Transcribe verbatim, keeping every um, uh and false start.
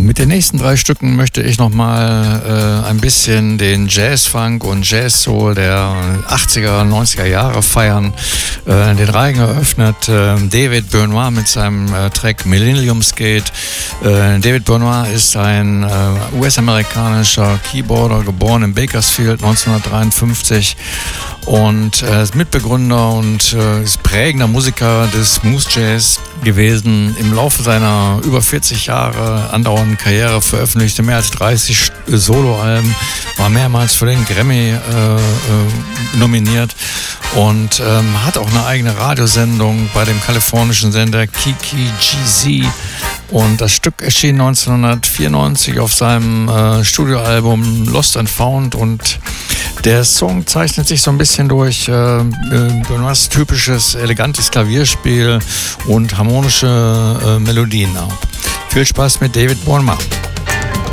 Mit den nächsten drei Stücken möchte ich nochmal äh, ein bisschen den Jazz-Funk und Jazz-Soul der achtziger, neunziger Jahre feiern. Äh, den Reigen eröffnet äh, David Benoit mit seinem äh, Track Millennium Skate. Äh, David Benoit ist ein äh, U S-amerikanischer Keyboarder, geboren in Bakersfield neunzehnhundertdreiundfünfzig und äh, ist Mitbegründer und äh, ist prägender Musiker des Smooth Jazz gewesen. Im Laufe seiner über vierzig Jahre andauernden Karriere veröffentlichte mehr als dreißig Soloalben, war mehrmals für den Grammy äh, äh, nominiert und ähm, hat auch eine eigene Radiosendung bei dem kalifornischen Sender Kiki G Z. Und das Stück erschien neunzehnhundertvierundneunzig auf seinem äh, Studioalbum Lost and Found und der Song zeichnet sich so ein bisschen durch äh, Benoits typisches, elegantes Klavierspiel und harmonische äh, Melodien ab. Viel Spaß mit David Benoit.